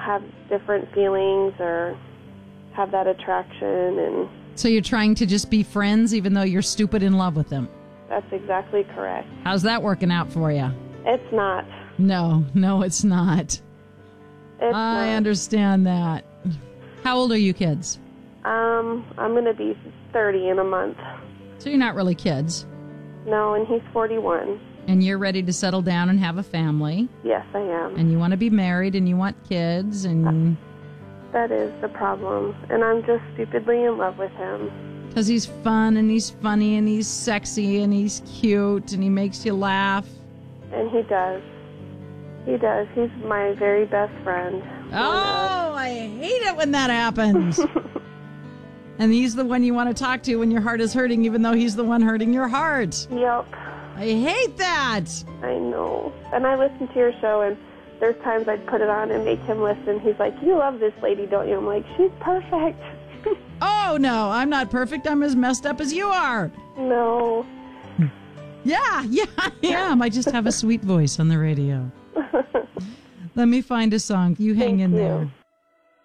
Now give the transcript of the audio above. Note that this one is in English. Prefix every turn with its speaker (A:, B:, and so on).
A: have different feelings or have that attraction. And
B: so you're trying to just be friends even though you're stupid in love with him?
A: That's exactly correct.
B: How's that working out for you?
A: It's not.
B: No, it's not. I understand that. How old are you kids?
A: I'm going to be 30 in a month.
B: So you're not really kids.
A: No, and he's 41.
B: And you're ready to settle down and have a family.
A: Yes, I am.
B: And you want to be married and you want kids and...
A: That is the problem. And I'm just stupidly in love with him.
B: Because he's fun and he's funny and he's sexy and he's cute and he makes you laugh.
A: And he does. He does. He's my very best friend.
B: Oh, I hate it when that happens. And he's the one you want to talk to when your heart is hurting, even though he's the one hurting your heart.
A: Yep.
B: I hate that.
A: I know. And I listen to your show, and there's times I'd put it on and make him listen. He's like, you love this lady, don't you? I'm like, she's perfect.
B: Oh, no, I'm not perfect. I'm as messed up as you are.
A: No.
B: Yeah, I am. I just have a sweet voice on the radio. Let me find a song. You hang in there.